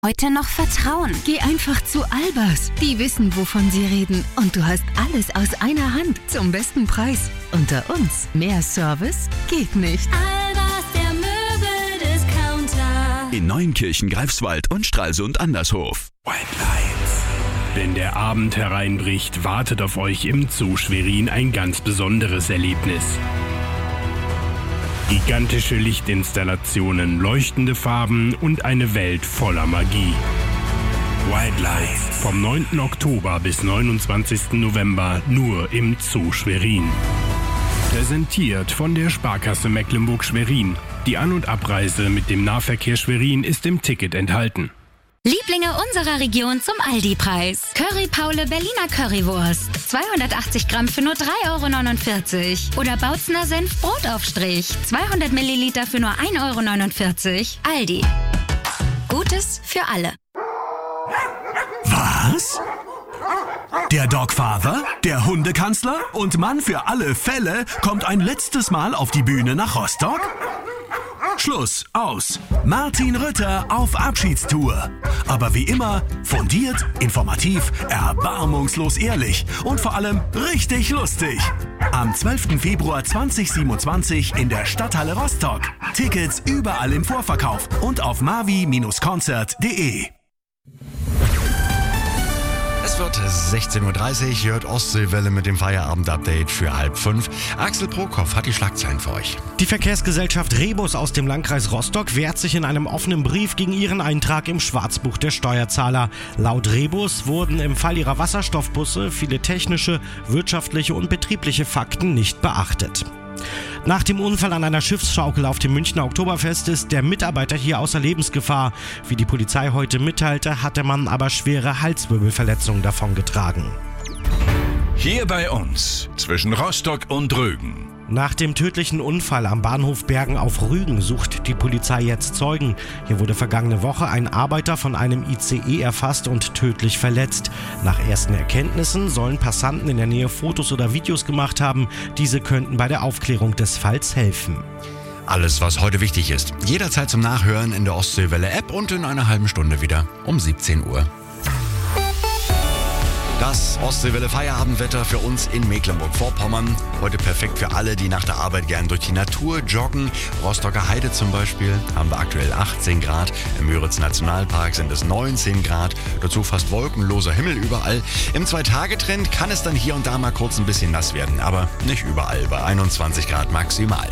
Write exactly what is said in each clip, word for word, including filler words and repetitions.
Heute noch vertrauen. Geh einfach zu Albers. Die wissen, wovon sie reden. Und du hast alles aus einer Hand zum besten Preis. Unter uns. Mehr Service geht nicht. Albers, der Möbeldiscounter. In Neuenkirchen, Greifswald und Stralsund Andershof. White Lights. Wenn der Abend hereinbricht, wartet auf euch im Zoo Schwerin ein ganz besonderes Erlebnis. Gigantische Lichtinstallationen, leuchtende Farben und eine Welt voller Magie. White Lights. Vom neunten Oktober bis neunundzwanzigsten November nur im Zoo Schwerin. Präsentiert von der Sparkasse Mecklenburg-Schwerin. Die An- und Abreise mit dem Nahverkehr Schwerin ist im Ticket enthalten. Lieblinge unserer Region zum Aldi-Preis. Curry Paule Berliner Currywurst. zweihundertachtzig Gramm für nur drei Euro neunundvierzig. Oder Bautzener Senf Brotaufstrich. zweihundert Milliliter für nur ein Euro neunundvierzig. Aldi. Gutes für alle. Was? Der Dogfather, der Hundekanzler und Mann für alle Fälle kommt ein letztes Mal auf die Bühne nach Rostock? Schluss, aus. Martin Rütter auf Abschiedstour. Aber wie immer, fundiert, informativ, erbarmungslos ehrlich und vor allem richtig lustig. Am zwölften Februar zweitausendsiebenundzwanzig in der Stadthalle Rostock. Tickets überall im Vorverkauf und auf mavi Bindestrich konzert punkt de. Es wird sechzehn Uhr dreißig, ihr hört Ostseewelle mit dem Feierabend-Update für halb fünf. Axel Prokop hat die Schlagzeilen für euch. Die Verkehrsgesellschaft Rebus aus dem Landkreis Rostock wehrt sich in einem offenen Brief gegen ihren Eintrag im Schwarzbuch der Steuerzahler. Laut Rebus wurden im Fall ihrer Wasserstoffbusse viele technische, wirtschaftliche und betriebliche Fakten nicht beachtet. Nach dem Unfall an einer Schiffsschaukel auf dem Münchner Oktoberfest ist der Mitarbeiter hier außer Lebensgefahr. Wie die Polizei heute mitteilte, hat der Mann aber schwere Halswirbelverletzungen davongetragen. Hier bei uns, zwischen Rostock und Rügen. Nach dem tödlichen Unfall am Bahnhof Bergen auf Rügen sucht die Polizei jetzt Zeugen. Hier wurde vergangene Woche ein Arbeiter von einem I C E erfasst und tödlich verletzt. Nach ersten Erkenntnissen sollen Passanten in der Nähe Fotos oder Videos gemacht haben. Diese könnten bei der Aufklärung des Falls helfen. Alles, was heute wichtig ist. Jederzeit zum Nachhören in der Ostseewelle-App und in einer halben Stunde wieder um siebzehn Uhr. Das Ostseewelle-Feierabendwetter für uns in Mecklenburg-Vorpommern. Heute perfekt für alle, die nach der Arbeit gern durch die Natur joggen. Rostocker Heide zum Beispiel haben wir aktuell achtzehn Grad. Im Müritz-Nationalpark sind es neunzehn Grad. Dazu fast wolkenloser Himmel überall. Im Zwei-Tage-Trend kann es dann hier und da mal kurz ein bisschen nass werden. Aber nicht überall, bei einundzwanzig Grad maximal.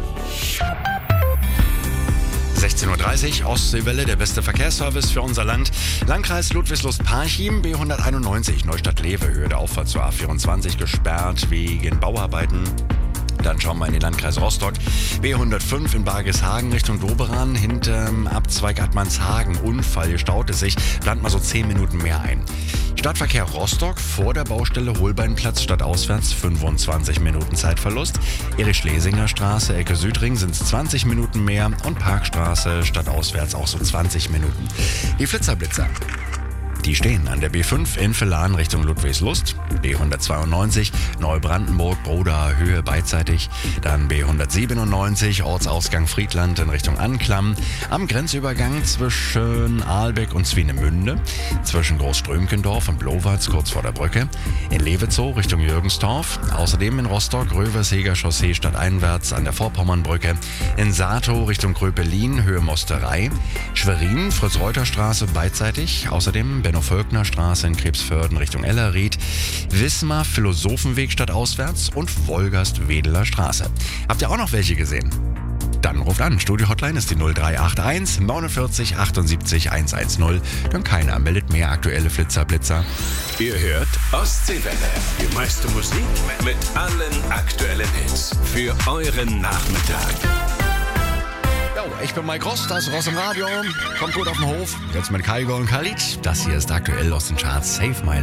sechzehn Uhr dreißig, Ostseewelle, der beste Verkehrsservice für unser Land. Landkreis Ludwigslust-Parchim, B hunderteinundneunzig, Neustadt-Lewe, Höhe der Auffahrt zur A vierundzwanzig gesperrt wegen Bauarbeiten. Dann schauen wir in den Landkreis Rostock. B hundertfünf in Bargishagen Richtung Doberan. Hinterm Abzweig Admanshagen. Unfall, hier staut es sich. Plant mal so zehn Minuten mehr ein. Stadtverkehr Rostock vor der Baustelle Holbeinplatz stadtauswärts fünfundzwanzig Minuten Zeitverlust. Erich-Schlesinger Straße, Ecke Südring sind es zwanzig Minuten mehr. Und Parkstraße stadtauswärts auch so zwanzig Minuten. Die Flitzerblitzer. Die stehen an der B fünf in Villan Richtung Ludwigslust, B hundertzweiundneunzig Neubrandenburg, Broda, Höhe beidseitig, dann B hundertsiebenundneunzig Ortsausgang Friedland in Richtung Anklam, am Grenzübergang zwischen Aalbeck und Swinemünde, zwischen Großströmkendorf und Blowatz kurz vor der Brücke, in Lewezow Richtung Jürgensdorf, außerdem in Rostock Röverseger Chaussee stadteinwärts an der Vorpommernbrücke, in Satow Richtung Gröpelin, Höhe Mosterei, Schwerin Fritz-Reuter-Straße beidseitig, außerdem Benno-Völkner-Straße in Krebsförden Richtung Ellerried, Wismar Philosophenweg stadtauswärts und Wolgast-Wedeler Straße. Habt ihr auch noch welche gesehen? Dann ruft an. Studio-Hotline ist die null drei acht eins neunundvierzig achtundsiebzig hundertzehn. Denn keiner meldet mehr aktuelle Flitzer-Blitzer. Ihr hört Ostseewelle. Die meiste Musik mit allen aktuellen Hits. Für euren Nachmittag. Jo, ich bin Mike Ross, das ist Ross im Radio. Kommt gut auf den Hof. Jetzt mit Kaigo und Khalid. Das hier ist aktuell aus den Charts. Save My